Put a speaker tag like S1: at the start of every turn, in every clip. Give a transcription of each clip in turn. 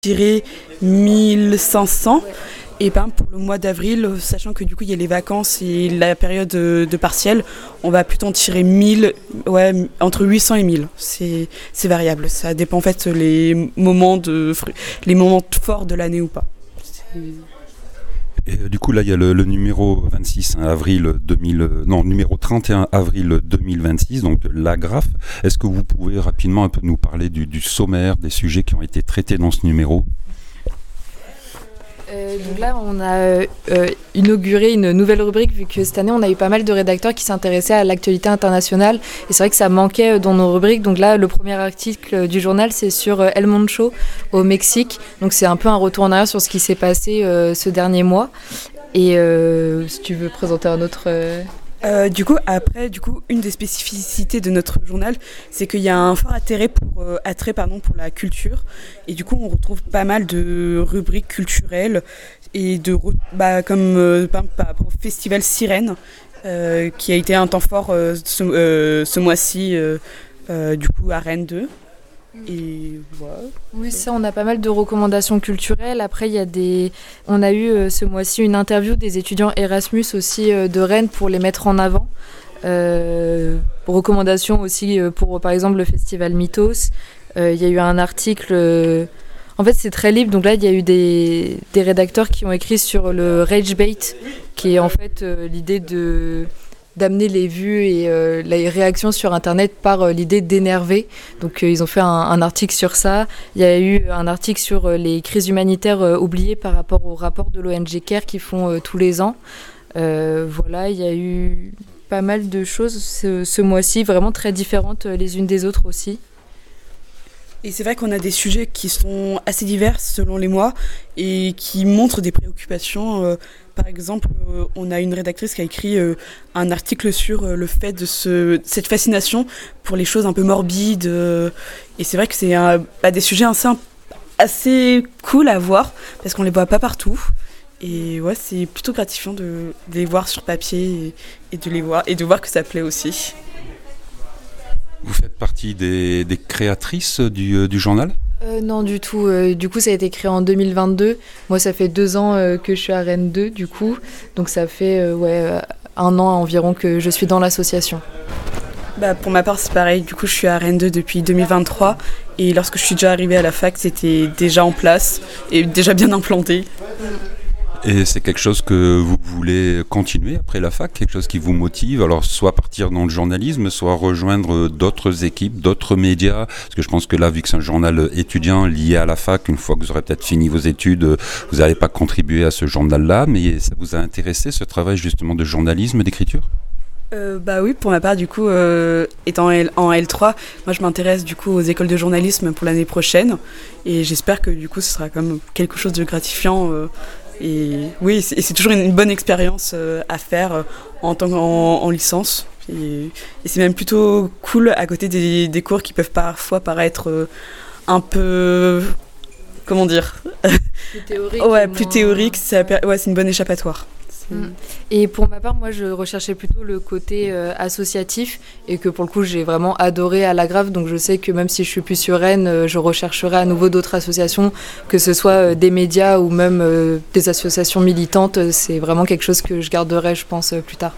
S1: tiré 1500. Et par exemple, pour le mois d'avril, sachant que du coup il y a les vacances et la période de partiel, on va plutôt en tirer 1000, ouais, entre 800 et 1000. C'est variable, ça dépend en fait les moments forts de l'année ou pas.
S2: Et du coup là il y a le numéro 26 avril 2000, non numéro 31 avril 2026, donc de l'Agraf. Est-ce que vous pouvez rapidement un peu nous parler du sommaire, des sujets qui ont été traités dans ce numéro ?
S3: Donc là, on a inauguré une nouvelle rubrique, vu que cette année, on a eu pas mal de rédacteurs qui s'intéressaient à l'actualité internationale. Et c'est vrai que ça manquait dans nos rubriques. Donc là, le premier article du journal, c'est sur El Moncho au Mexique. Donc c'est un peu un retour en arrière sur ce qui s'est passé ce dernier mois. Et si tu veux présenter un autre...
S1: Du coup, une des spécificités de notre journal, c'est qu'il y a un fort attrait pour la culture. Et du coup, on retrouve pas mal de rubriques culturelles et comme par rapport au festival Sirène, qui a été un temps fort ce mois-ci, du coup à Rennes 2. Et voilà.
S3: Oui, ça, on a pas mal de recommandations culturelles. Après, on a eu ce mois-ci une interview des étudiants Erasmus aussi de Rennes pour les mettre en avant. Recommandations aussi pour, par exemple, le festival Mythos. Il y a eu un article... En fait, c'est très libre. Donc là, il y a eu des rédacteurs qui ont écrit sur le rage bait, qui est en fait l'idée d'amener les vues et les réactions sur Internet par l'idée d'énerver. Donc ils ont fait un article sur ça. Il y a eu un article sur les crises humanitaires oubliées par rapport au rapport de l'ONG CARE qu'ils font tous les ans. Voilà, il y a eu pas mal de choses ce mois-ci, vraiment très différentes les unes des autres aussi.
S1: Et c'est vrai qu'on a des sujets qui sont assez divers selon les mois et qui montrent des préoccupations. Par exemple, on a une rédactrice qui a écrit un article sur le fait de cette fascination pour les choses un peu morbides. Et c'est vrai que c'est des sujets assez cool à voir parce qu'on les voit pas partout. Et ouais, c'est plutôt gratifiant de les voir sur papier et de voir que ça plaît aussi.
S2: Vous faites partie des créatrices du journal ?
S3: Non, du tout. Du coup, ça a été créé en 2022. Moi, ça fait 2 ans que je suis à Rennes 2, du coup. Donc, ça fait 1 an environ que je suis dans l'association.
S1: Pour ma part, c'est pareil. Du coup, je suis à Rennes 2 depuis 2023. Et lorsque je suis déjà arrivée à la fac, c'était déjà en place et déjà bien implanté.
S2: Et c'est quelque chose que vous voulez continuer après la fac, quelque chose qui vous motive, alors soit partir dans le journalisme, soit rejoindre d'autres équipes, d'autres médias, parce que je pense que là, vu que c'est un journal étudiant lié à la fac, une fois que vous aurez peut-être fini vos études, vous n'allez pas contribuer à ce journal-là, mais ça vous a intéressé ce travail justement de journalisme, d'écriture ?
S1: Oui, pour ma part, du coup, étant en L3, moi je m'intéresse du coup aux écoles de journalisme pour l'année prochaine, et j'espère que du coup ce sera comme quelque chose de gratifiant. Et oui, c'est toujours une bonne expérience à faire en licence. Et c'est même plutôt cool à côté des cours qui peuvent parfois paraître un peu... Comment dire ?
S3: Plus théorique.
S1: Plus théorique. C'est une bonne échappatoire.
S3: Et pour ma part, moi, je recherchais plutôt le côté associatif et que pour le coup, j'ai vraiment adoré à l'Agraf. Donc, je sais que même si je suis plus sur Rennes, je rechercherai à nouveau d'autres associations, que ce soit des médias ou même des associations militantes. C'est vraiment quelque chose que je garderai, je pense, plus tard.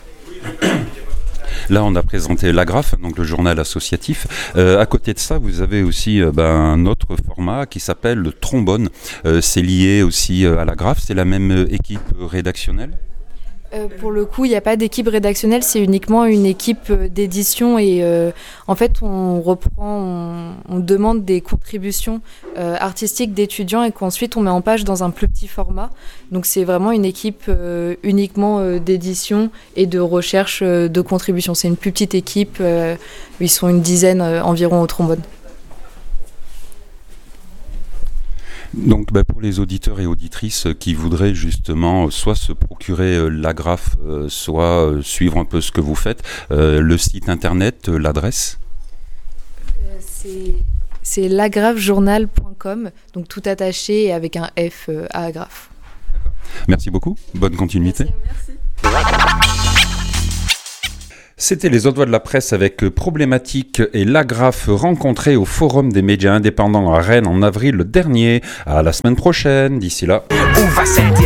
S2: Là, on a présenté l'Agraf, donc le journal associatif. À côté de ça, vous avez aussi un autre format qui s'appelle le Trombone. C'est lié aussi à l'Agraf. C'est la même équipe rédactionnelle ?
S3: Pour le coup, il n'y a pas d'équipe rédactionnelle, c'est uniquement une équipe d'édition et en fait, on demande des contributions artistiques d'étudiants et qu'ensuite on met en page dans un plus petit format. Donc c'est vraiment une équipe uniquement d'édition et de recherche de contributions. C'est une plus petite équipe, ils sont une dizaine environ au trombone.
S2: Donc pour les auditeurs et auditrices qui voudraient justement soit se procurer l'Agraf, soit suivre un peu ce que vous faites, le site internet, l'adresse
S3: c'est lagrafjournal.com, donc tout attaché et avec un F à Agraf.
S2: Merci beaucoup, bonne continuité.
S1: Merci.
S2: C'était les autres voix de la presse avec Problématique et l'Agrafe rencontrés au Forum des médias indépendants à Rennes en avril dernier. À la semaine prochaine, d'ici là.